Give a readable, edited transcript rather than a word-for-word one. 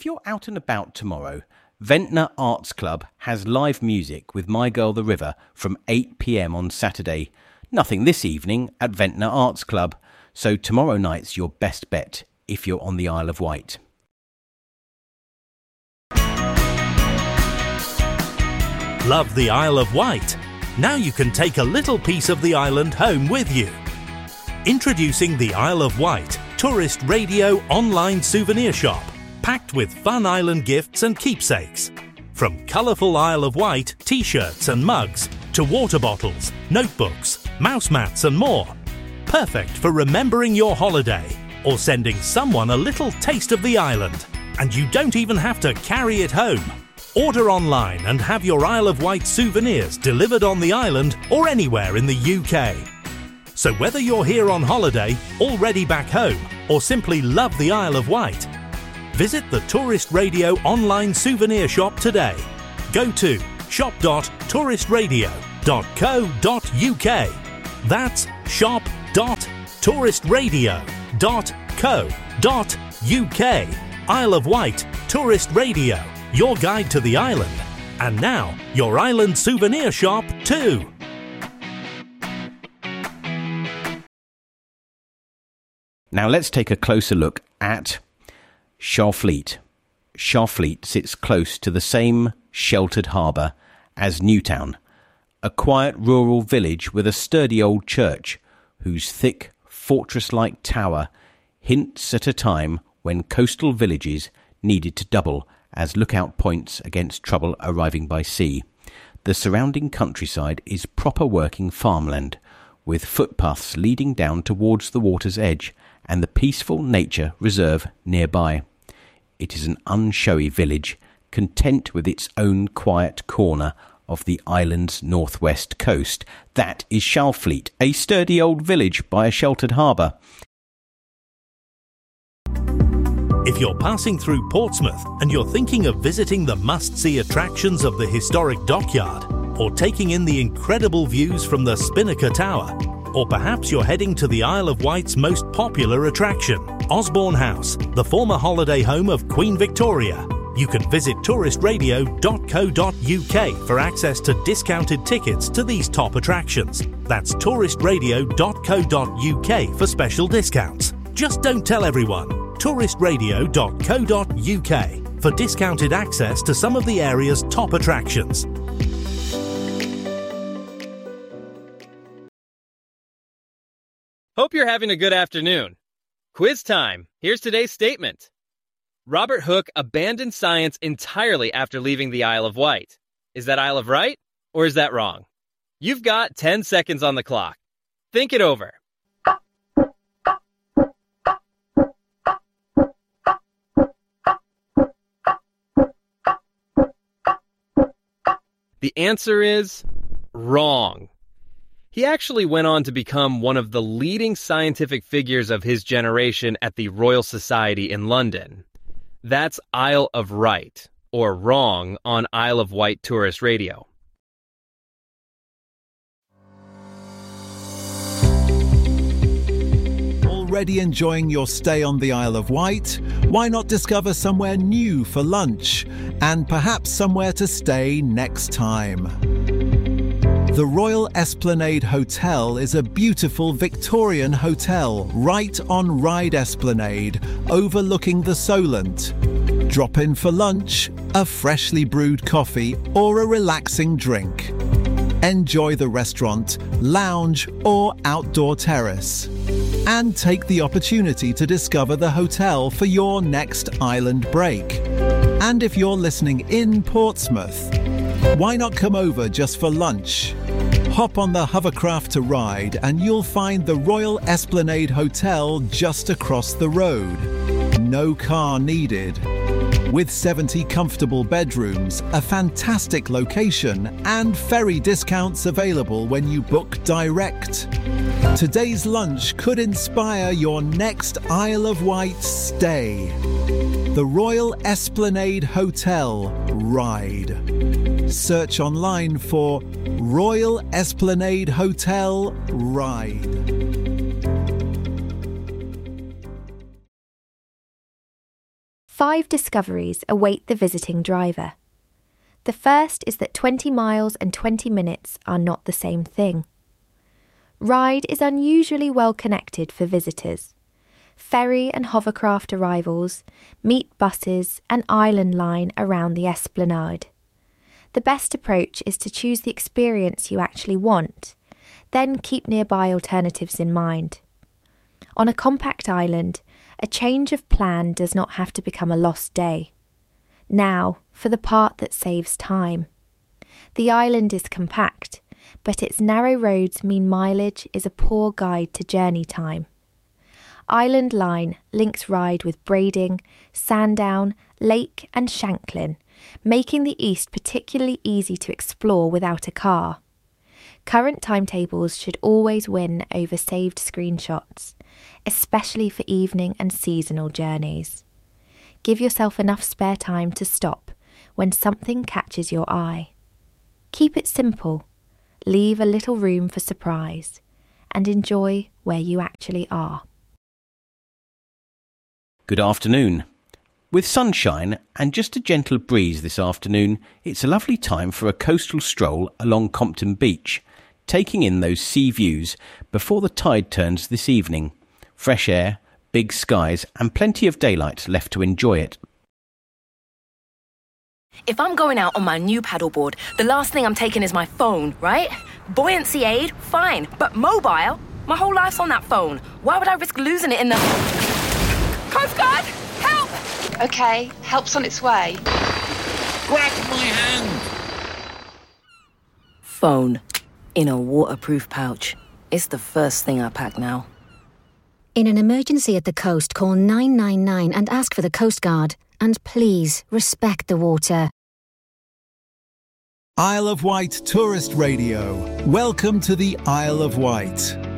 if you're out and about tomorrow, Ventnor Arts Club has live music with My Girl the River from 8 p.m. on Saturday. Nothing this evening at Ventnor Arts Club, so tomorrow night's your best bet if you're on the Isle of Wight. Love the Isle of Wight? Now you can take a little piece of the island home with you. Introducing the Isle of Wight Tourist Radio online souvenir shop, packed with fun island gifts and keepsakes. From colourful Isle of Wight t-shirts and mugs to water bottles, notebooks, mouse mats and more. Perfect for remembering your holiday or sending someone a little taste of the island. And you don't even have to carry it home. Order online and have your Isle of Wight souvenirs delivered on the island or anywhere in the UK. So whether you're here on holiday, already back home, or simply love the Isle of Wight, visit the Tourist Radio online souvenir shop today. Go to shop.touristradio.co.uk. That's shop.touristradio.co.uk. Isle of Wight Tourist Radio, your guide to the island. And now, your island souvenir shop too. Now let's take a closer look at Sharfleet. Sharfleet sits close to the same sheltered harbour as Newtown, a quiet rural village with a sturdy old church whose thick fortress-like tower hints at a time when coastal villages needed to double as lookout points against trouble arriving by sea. The surrounding countryside is proper working farmland, with footpaths leading down towards the water's edge and the peaceful nature reserve nearby. It is an unshowy village, content with its own quiet corner of the island's northwest coast. That is Sharfleet, a sturdy old village by a sheltered harbour. If you're passing through Portsmouth and you're thinking of visiting the must-see attractions of the historic dockyard, or taking in the incredible views from the Spinnaker Tower, or perhaps you're heading to the Isle of Wight's most popular attraction, Osborne House, the former holiday home of Queen Victoria, you can visit touristradio.co.uk for access to discounted tickets to these top attractions. That's touristradio.co.uk for special discounts. Just don't tell everyone. touristradio.co.uk for discounted access to some of the area's top attractions. Hope you're having a good afternoon. Quiz time. Here's today's statement. Robert Hooke abandoned science entirely after leaving the Isle of Wight. Is that Isle of right or is that wrong? You've got 10 seconds on the clock. Think it over. The answer is wrong. He actually went on to become one of the leading scientific figures of his generation at the Royal Society in London. That's Isle of Right, or wrong, on Isle of Wight Tourist Radio. Already enjoying your stay on the Isle of Wight? Why not discover somewhere new for lunch, and perhaps somewhere to stay next time? The Royal Esplanade Hotel is a beautiful Victorian hotel right on Ryde Esplanade, overlooking the Solent. Drop in for lunch, a freshly brewed coffee, or a relaxing drink. Enjoy the restaurant, lounge, or outdoor terrace. And take the opportunity to discover the hotel for your next island break. And if you're listening in Portsmouth, why not come over just for lunch? Hop on the hovercraft to Ryde and you'll find the Royal Esplanade Hotel just across the road. No car needed. With 70 comfortable bedrooms, a fantastic location, and ferry discounts available when you book direct. Today's lunch could inspire your next Isle of Wight stay. The Royal Esplanade Hotel, Ryde. Search online for Royal Esplanade Hotel, Ryde. 5 discoveries await the visiting driver. The first is that 20 miles and 20 minutes are not the same thing. Ryde is unusually well connected for visitors. Ferry and hovercraft arrivals, meet buses and island line around the esplanade. The best approach is to choose the experience you actually want, then keep nearby alternatives in mind. On a compact island, a change of plan does not have to become a lost day. Now, for the part that saves time. The island is compact, but its narrow roads mean mileage is a poor guide to journey time. Island Line links Ryde with Brading, Sandown, Lake and Shanklin, making the east particularly easy to explore without a car. Current timetables should always win over saved screenshots, especially for evening and seasonal journeys. Give yourself enough spare time to stop when something catches your eye. Keep it simple, leave a little room for surprise, and enjoy where you actually are. Good afternoon. With sunshine and just a gentle breeze this afternoon, it's a lovely time for a coastal stroll along Compton Beach, taking in those sea views before the tide turns this evening. Fresh air, big skies and plenty of daylight left to enjoy it. If I'm going out on my new paddleboard, the last thing I'm taking is my phone, right? Buoyancy aid, fine, but mobile? My whole life's on that phone. Why would I risk losing it in the... Coast Guard, help! Okay, help's on its way. Grab my hand! Phone. In a waterproof pouch. It's the first thing I pack now. In an emergency at the coast, call 999 and ask for the Coast Guard. And please, respect the water. Isle of Wight Tourist Radio. Welcome to the Isle of Wight.